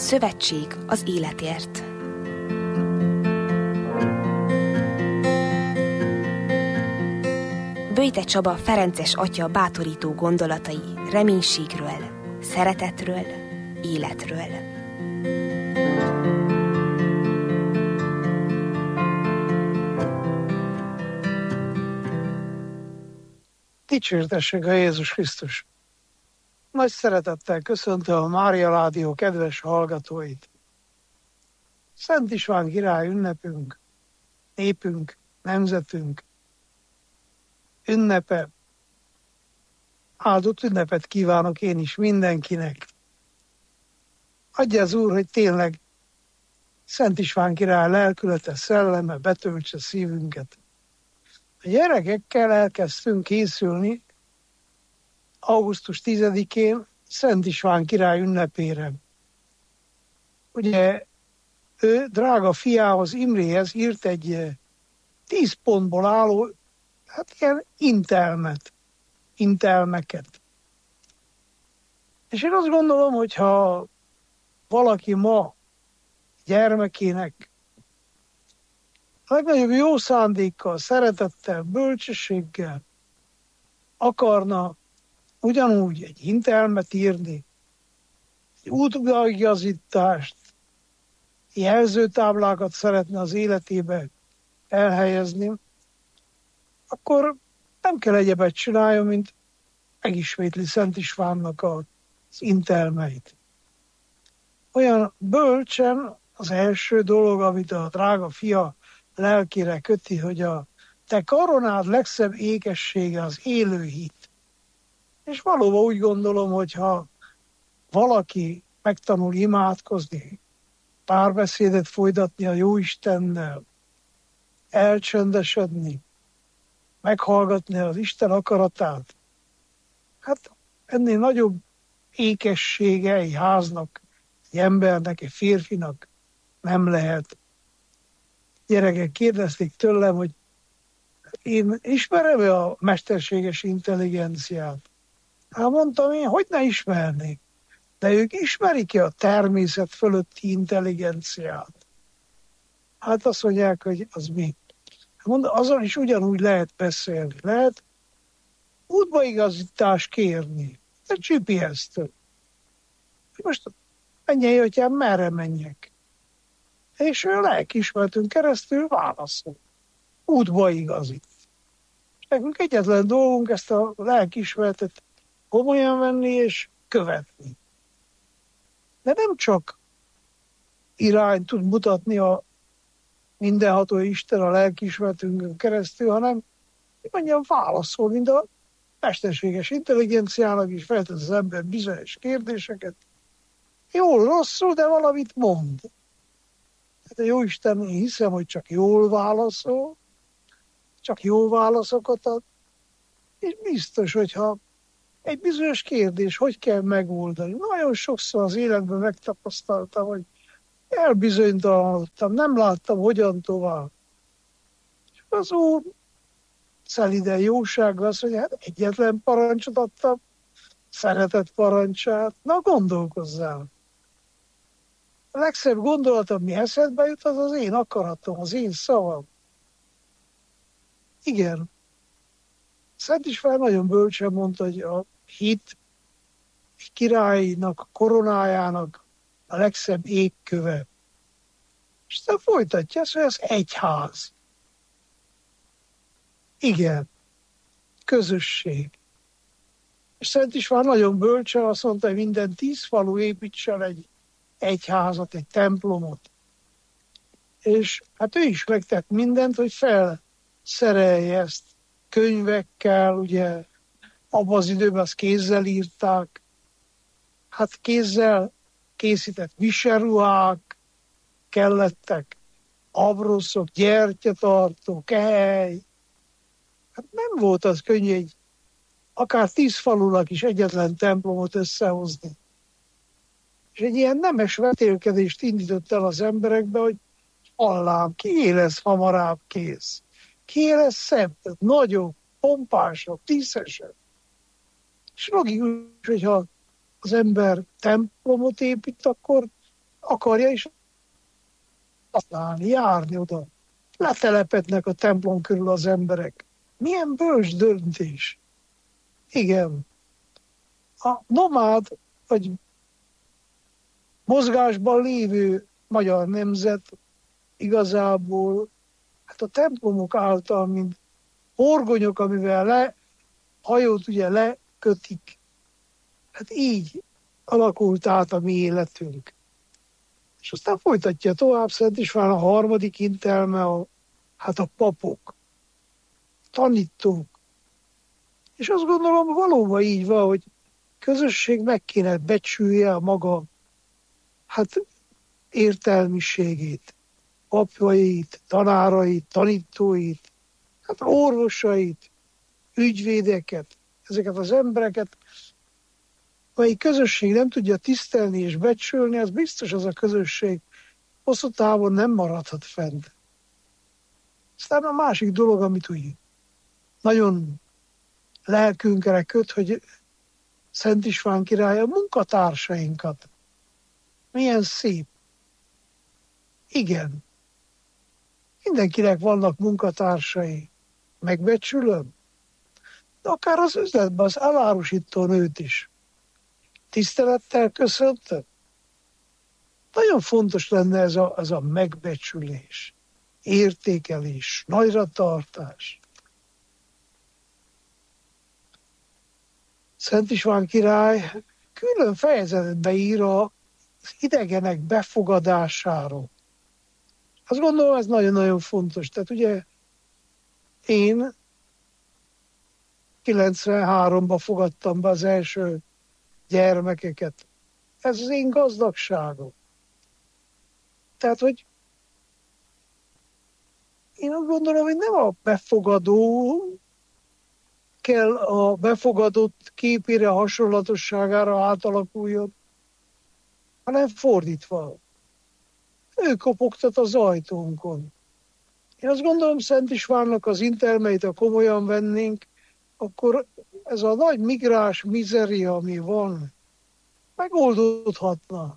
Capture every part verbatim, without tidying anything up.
Szövetség az életért. Böjte Csaba ferences atya bátorító gondolatai reménységről, szeretetről, életről. Dicsértessék a Jézus Krisztus! Nagy szeretettel köszöntöm a Mária Rádió kedves hallgatóit. Szent István király ünnepünk, népünk, nemzetünk ünnepe. Áldott ünnepet kívánok én is mindenkinek. Adja az Úr, hogy tényleg Szent István király lelkülete, szelleme betöltse szívünket. A gyerekekkel elkezdtünk készülni augusztus tizedikén Szent István király ünnepére. Ugye ő drága fiához, Imréhez írt egy tíz pontból álló, hát ilyen intelmet, intelmeket. És én azt gondolom, hogyha valaki ma gyermekének a legnagyobb jó szándékkal, szeretettel, bölcsességgel akarna ugyanúgy egy intelmet írni, egy útbaigazítást, jelzőtáblákat szeretne az életébe elhelyezni, akkor nem kell egyebet csináljon, mint megismétli Szent Istvánnak az intelmeit. Olyan bölcsen az első dolog, amit a drága fia lelkére köti, hogy a te koronád legszebb ékessége az élő hit. És valóban úgy gondolom, hogyha valaki megtanul imádkozni, párbeszédet folytatni a Jóistennel, elcsendesedni, meghallgatni az Isten akaratát, hát ennél nagyobb ékessége egy háznak, egy embernek, egy férfinak nem lehet. Gyerekek kérdezték tőlem, hogy én ismerem-e a mesterséges intelligenciát? Hát mondtam én, hogy ne ismernék. De ők ismerik-e a természet fölötti intelligenciát? Hát azt mondják, hogy az mi? Mondom, azon is ugyanúgy lehet beszélni. Lehet útbaigazítást kérni. A gé pé es-től. Most menjél, atyám, merre menjek? És ő lelkiismeretünk keresztül válaszol. Útbaigazít. És nekünk egyetlen dolgunk ezt a lelkiismeretet komolyan venni és követni. De nem csak irányt tud mutatni a mindenható Isten a lelkiismeretünkön keresztül, hanem mondjam, válaszol, mint a mesterséges intelligenciának is feltett az ember bizonyos kérdéseket. Jól, rosszul, de valamit mond. Hát a Jóisten, én hiszem, hogy csak jól válaszol, csak jó válaszokat ad, és biztos, hogyha egy bizonyos kérdés, hogy kell megoldani. Nagyon sokszor az életben megtapasztaltam, hogy elbizonytalanodtam, nem láttam, hogyan tovább. És az Úr szeliden jósággal azt mondja, hát egyetlen parancsot adtam, szeretett parancsát, na gondolkozzál. A legszebb gondolat, ami eszedbe jut, az az én akaratom, az én szavam. Igen. Szent István nagyon bölcsen mondta, hogy a hit egy királynak, a koronájának a legszebb égköve. És aztán folytatja ezt, hogy ez egyház. Igen. Közösség. És Szent István nagyon bölcsen azt mondta, hogy minden tíz falu építsen egy egyházat, egy templomot. És hát ő is megtett mindent, hogy felszerelje ezt könyvekkel, ugye abban az időben azt kézzel írták, hát kézzel készített viselruhák kellettek, abroszok, gyertyatartó, kehely. Hát nem volt az könnyű egy akár tíz falunak is egyetlen templomot összehozni. És egy ilyen nemes vetélkedést indított el az emberekbe, hogy hallám, kié lesz hamarabb kész? Kié lesz szebb, nagyobb, pompásabb, tízesebb? És logikus, hogyha az ember templomot épít, akkor akarja is használni, járni oda. Letelepednek a templom körül az emberek. Milyen bölcs döntés. Igen. A nomád, vagy mozgásban lévő magyar nemzet igazából hát a templomok által, mint horgonyok, amivel le, hajót ugye lekötik, hát így alakult át a mi életünk. És aztán folytatja tovább, Szent István a harmadik intelme, a, hát a papok, tanítók. És azt gondolom, valóban így van, hogy közösség meg kéne becsülje a maga hát értelmiségét, papjait, tanárait, tanítóit, hát orvosait, ügyvédeket, ezeket az embereket, amelyik közösség nem tudja tisztelni és becsülni, az biztos az a közösség hosszú távon nem maradhat fent. Aztán a másik dolog, amit úgy nagyon lelkünkre köt, hogy Szent István király a munkatársainkat. Milyen szép. Igen. Mindenkinek vannak munkatársai. Megbecsülöm. De akár az üzletben, az elárusító nőt is. Tisztelettel köszöntöm. Nagyon fontos lenne ez a, ez a megbecsülés, értékelés, nagyra tartás. Szent István király külön fejezetbe ír az idegenek befogadásáról. Azt gondolom, ez nagyon-nagyon fontos. Tehát ugye én kilencvenháromban fogadtam be az első gyermekeket. Ez az én gazdagságom. Tehát, hogy én azt gondolom, hogy nem a befogadó kell a befogadott képére, hasonlatosságára átalakuljon, hanem fordítva. Ő kopogtat az ajtónkon. Én azt gondolom, Szent Istvánnak az intelmeit, ha komolyan vennénk, akkor ez a nagy migráns mizeria, ami van, megoldódhatna.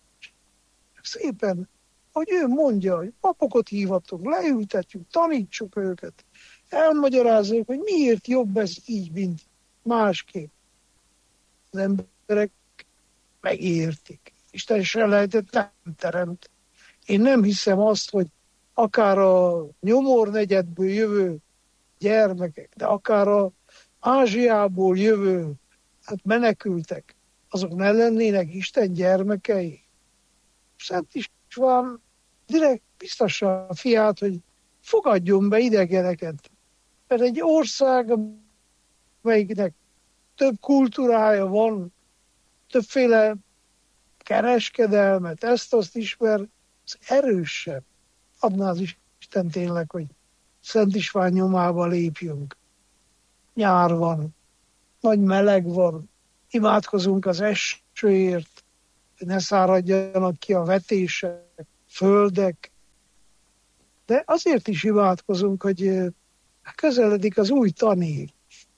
Szépen, hogy ő mondja, hogy papokat hívatunk, leültetjük, tanítsuk őket, elmagyarázzuk, hogy miért jobb ez így, mint másképp. Az emberek megértik. Isten se lehetett nem teremt. Én nem hiszem azt, hogy akár a nyomornegyedből jövő gyermekek, de akár a Ázsiából jövő hát menekültek, azok ne lennének Isten gyermekei. Szent István direkt biztassa a fiát, hogy fogadjon be idegeneket. Mert egy ország, amelyiknek több kultúrája van, többféle kereskedelmet, ezt-azt ismer, az erősebb. Adná az Isten tényleg, hogy Szent István nyomába lépjünk. Nyár van, nagy meleg van, imádkozunk az esőért, hogy ne száradjanak ki a vetések, földek. De azért is imádkozunk, hogy közeledik az új tanév.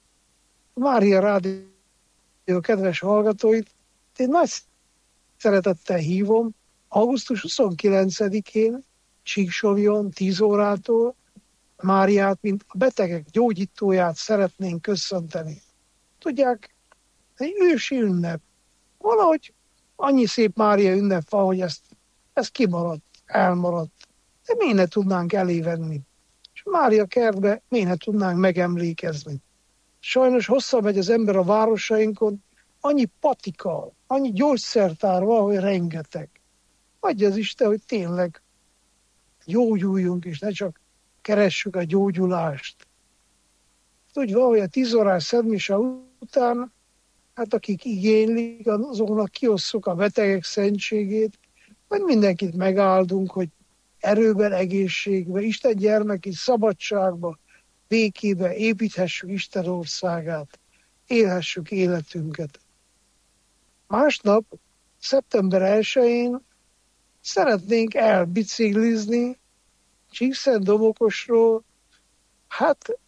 Mária Rádió kedves hallgatóit, én nagy szeretettel hívom, augusztus huszonkilencedikén Csíksomjon tíz órától Máriát, mint a betegek gyógyítóját szeretnénk köszönteni. Tudják, egy ősi ünnep. Valahogy annyi szép Mária ünnep van, hogy ezt, ez kimaradt, elmaradt. De miért ne tudnánk elévenni? És Mária kertbe miért ne tudnánk megemlékezni? Sajnos hosszabb megy az ember a városainkon, annyi patika, annyi gyógyszertár van, hogy rengeteg. Adja az Isten, hogy tényleg gyógyuljunk, és ne csak keressük a gyógyulást. Úgy van, hogy a tíz órás szentmise után, hát akik igénylik, azoknak kiosszuk a betegek szentségét, vagy mindenkit megáldunk, hogy erőben, egészségben, Isten gyermeki szabadságba, békébe építhessük Isten országát, élhessük életünket. Másnap, szeptember elsején szeretnénk elbiciklizni Csíkszentdomokosról, hát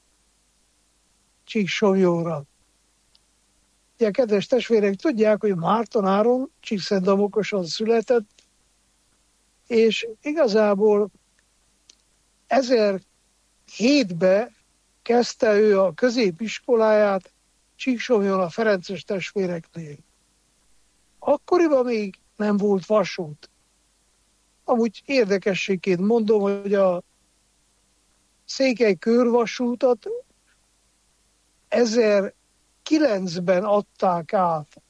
Csíksomjóra. Ugye, kedves testvérek, tudják, hogy Márton Áron Csíkszentdomokoson született, És igazából ezerhétben kezdte ő a középiskoláját Csíksomlyón a Ferences testvéreknél. Akkoriban még nem volt vasút. Amúgy érdekességként mondom, hogy a Székely körvasútat ezerkilencben adták át.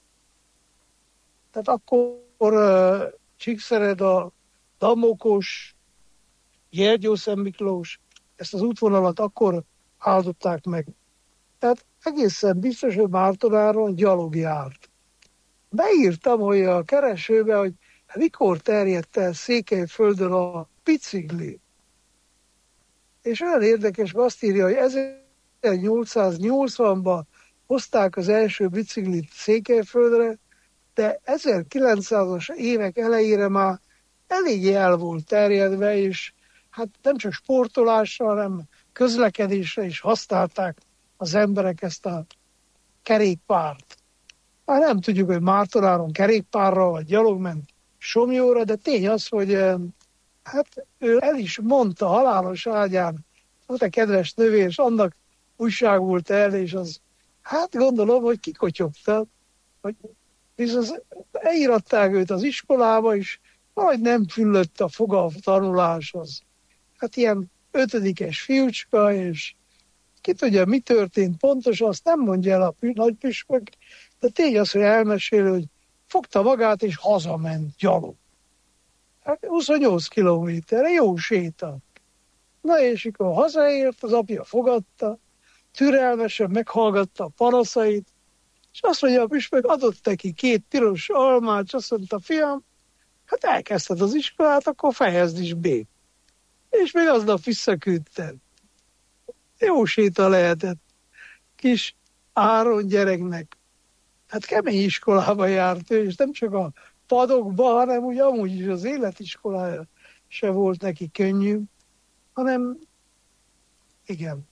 Tehát akkor uh, Csíkszereda, Damokos, Gyergyószent Miklós, ezt az útvonalat akkor áldották meg. Tehát egészen biztos, hogy Mártonáron gyalog járt. Beírtam, hogy a keresőbe, hogy mikor terjedt el Székelyföldön a bicikli. És olyan érdekes, azt írja, hogy ezernyolcszáznyolcvanban hozták az első biciklit Székelyföldre, de ezerkilencszázas évek elejére már eléggé el volt terjedve, és hát nem csak sportolásra, hanem közlekedésre is használták az emberek ezt a kerékpárt. Már nem tudjuk, hogy Mártonáron kerékpárra vagy gyalog ment Somlyóra, de tény az, hogy hát ő el is mondta halálos ágyán, volt a kedves nővér, és annak újság volt el, és az, hát gondolom, hogy kikotyogta, hogy viszont elíratták őt az iskolába, és majd nem füllött a foga a tanuláshoz. Hát ilyen ötödikes fiúcska, és ki tudja, mi történt pontosan, azt nem mondja el a nagypüspök, de tény az, hogy elmesél, hogy fogta magát, és hazament gyalog. Hát huszonnyolc kilométerre, jó séta. Na és akkor hazaért, az apja fogadta, türelmesen meghallgatta a panaszait, és azt mondja, a püspök adott neki két piros almát, és azt mondta, fiam, hát elkezdted az iskolát, akkor fejezd is B. És még aznap visszaküldtem. Jó séta lehetett. Kis Áron gyereknek. Hát kemény iskolába járt ő, és nem csak a padokba, hanem úgy amúgy is az életiskolája se volt neki könnyű, hanem igen.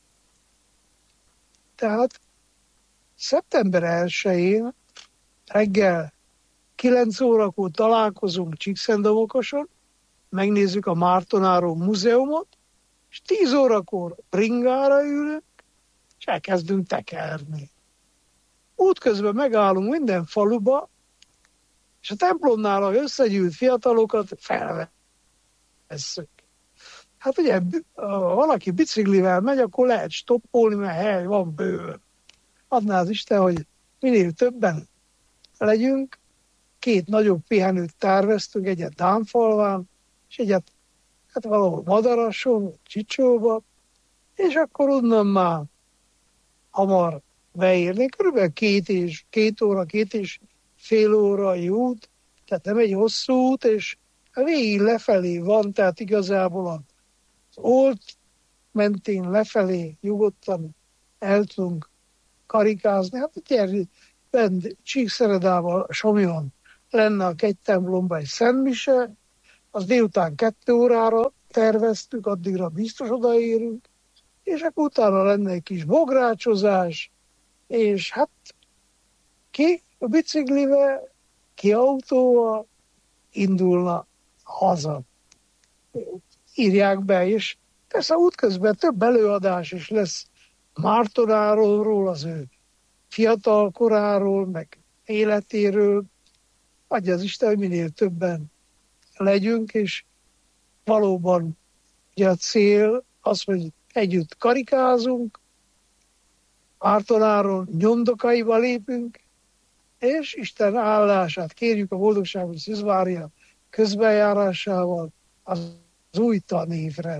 Tehát szeptember elsején reggel kilenc órakor találkozunk Csíkszentdomokoson, megnézzük a Mártonáron múzeumot, és tíz órakor bringára ülünk, és elkezdünk tekerni. Útközben megállunk minden faluba, és a templomnál az összegyűlt fiatalokat felvesszük. Hát ugye, ha valaki biciklivel megy, akkor lehet stoppolni, mert hely van bőven. Adná az Isten, hogy minél többen legyünk. Két nagyobb pihenőt terveztünk, egyet Dámfalván, és egyet hát valahol Madarason, Csicsóba, és akkor onnan már hamar beérni. Körülbelül két, és, két óra, két és fél órai út, tehát nem egy hosszú út, és végig lefelé van, tehát igazából az Old mentén lefelé nyugodtan el tudunk karikázni. Hát gyere, bent Csíkszeredával, Somlyon lenne a kegytemplomban egy szentmise, az délután kettő órára terveztük, addigra biztos odaérünk, és akkor utána lenne egy kis bográcsozás, és hát ki a biciklivel, ki autóval indulna haza. Írják be, és persze útközben több előadás is lesz Mártonáról, az ő fiatal koráról, meg életéről. Adja az Isten, hogy minél többen legyünk, és valóban ugye a cél az, hogy együtt karikázunk, Mártonáron nyomdokaiba lépünk, és Isten áldását kérjük a boldogságos Szűz Mária közbenjárásával az új tanévre.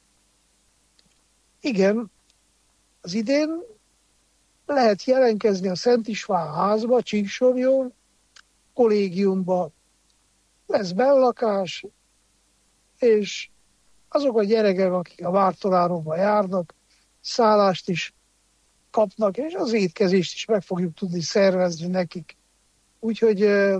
Igen, az idén lehet jelentkezni a Szent István házba, Csíksomlyon, kollégiumba. Lesz bennlakás, és azok a gyerekek, akik a Mártonáronba járnak, szállást is kapnak, és az étkezést is meg fogjuk tudni szervezni nekik. Úgyhogy eh,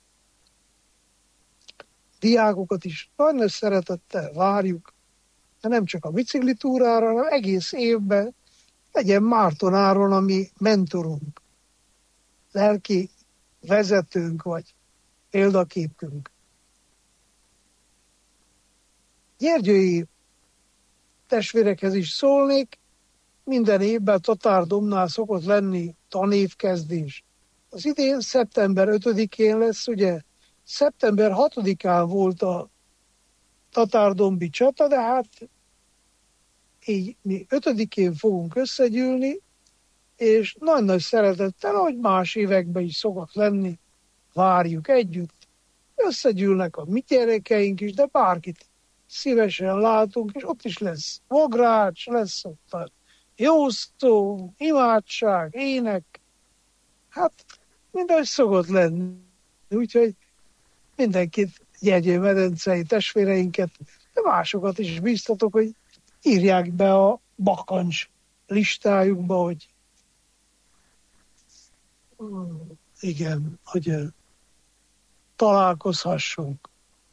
diákokat is nagyon szeretettel várjuk, de nem csak a biciklitúrára, hanem egész évben legyen Mártonáron a mi mentorunk, lelki vezetőnk, vagy példaképünk. gyergyői testvérekhez is szólnék, minden évben Tatárdomnál szokott lenni tanévkezdés. Az idén szeptember ötödikén lesz, ugye szeptember hatodikán volt a tatárdombi csata, de hát így mi ötödikén fogunk összegyűlni, és nagy-nagy szeretettel, ahogy más években is szokott lenni, várjuk együtt. Összegyűlnek a mi gyerekeink is, de bárkit szívesen látunk, és ott is lesz vogrács, lesz ott a jó szó, imádság, ének, hát mindahogy szokott lenni. Úgyhogy mindenkit, Gyergyő-medencei testvéreinket, de másokat is biztatok, hogy írják be a bakancs listájukba, hogy igen, hogy találkozhassunk.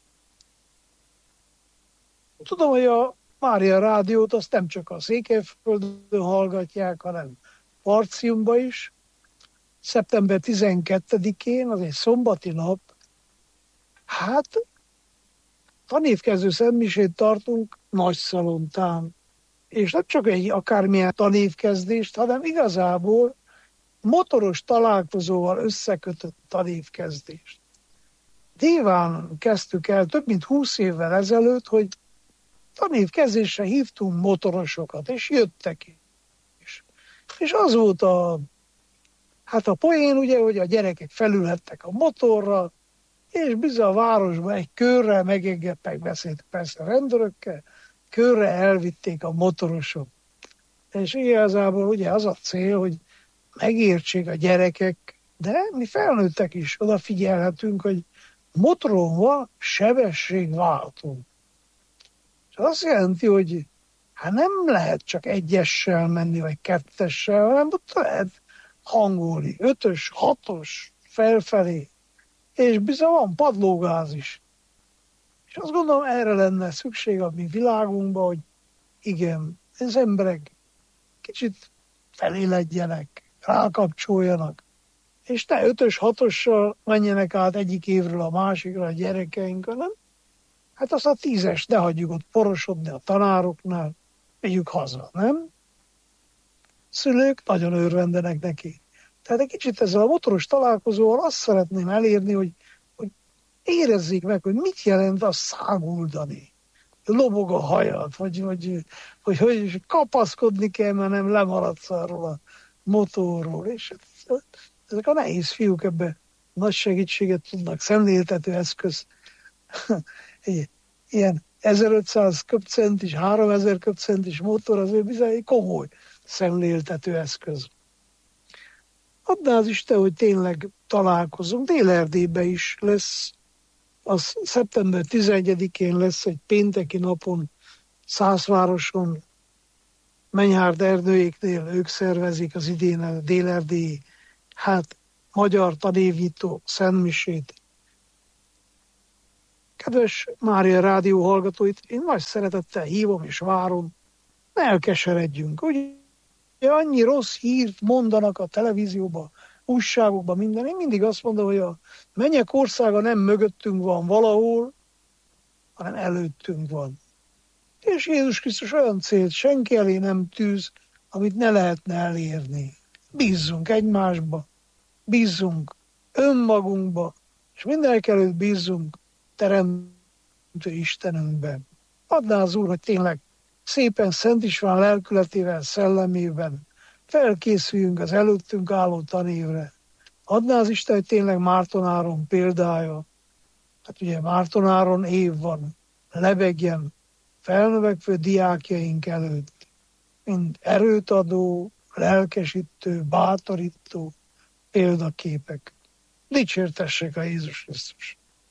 Tudom, hogy a Mária Rádiót azt nem csak a Székelyföldön hallgatják, hanem Partiumban is. szeptember tizenkettedikén, az egy szombati nap, hát tanévkezdő szentmisét tartunk Nagyszalontán. És nem csak egy akármilyen tanévkezdést, hanem igazából motoros találkozóval összekötött tanévkezdést. Déván kezdtük el több mint húsz évvel ezelőtt, hogy tanévkezdésre hívtunk motorosokat, és jöttek is. És az volt a, hát a poén, ugye, hogy a gyerekek felülhettek a motorra, és bizony a városban egy körrel megengedtek, beszéltek persze a rendőrökkel, körre elvitték a motorosok. És igazából ugye az a cél, hogy megértsék a gyerekek, de mi felnőttek is odafigyelhetünk, hogy motoron van sebességváltó. És azt jelenti, hogy hát nem lehet csak egyessel menni, vagy kettessel, hanem ott lehet hangolni, ötös, hatos, felfelé, és bizony van padlógáz is. És azt gondolom, erre lenne szükség a mi világunkban, hogy igen, az emberek kicsit feléledjenek, rákapcsoljanak, és ne ötös, hatossal menjenek át egyik évről a másikra a gyerekeink, hanem hát azt a tízes ne hagyjuk ott porosodni a tanároknál, vigyük haza, nem? Szülők nagyon örvendenek neki. Tehát egy kicsit ezzel a motoros találkozóval azt szeretném elérni, hogy, hogy érezzék meg, hogy mit jelent a száguldani. Lobog a hajad, vagy hogy, hogy, hogy kapaszkodni kell, mert nem lemaradsz arról a motorról. És ezek a nehéz fiúk ebben nagy segítséget tudnak, szemléltető eszköz. Ilyen ezerötszáz köbcentis, háromezer köbcentis motor azért bizony egy komoly szemléltető eszköz. Adná az Isten, hogy tényleg találkozunk. Dél-Erdélyben is lesz, az szeptember tizenegyedikén lesz egy pénteki napon Szászvároson, Menyhárd Ernőéknél, ők szervezik az idén a dél-erdélyi, hát magyar tanévnyitó szentmisét. Kedves Mária Rádió hallgatóit, én nagy szeretettel hívom és várom, ne elkeseredjünk. Ugye annyi rossz hírt mondanak a televízióban, újságokban, minden. Én mindig azt mondom, hogy a mennyek országa nem mögöttünk van valahol, hanem előttünk van. És Jézus Krisztus olyan célt senki elé nem tűz, amit ne lehetne elérni. Bízzunk egymásba, bízzunk önmagunkba, és mindenek előtt bízzunk teremtő Istenünkben. Adná az Úr, hogy tényleg szépen Szent István lelkületével, szellemében felkészüljünk az előttünk álló tanévre. Adná az Isten, hogy tényleg Márton Áron példája. Hát ugye Márton Áron év van, lebegjen felnövekvő diákjaink előtt, mint erőt adó, lelkesítő, bátorító példaképek. Dicsértessék a Jézus Krisztus!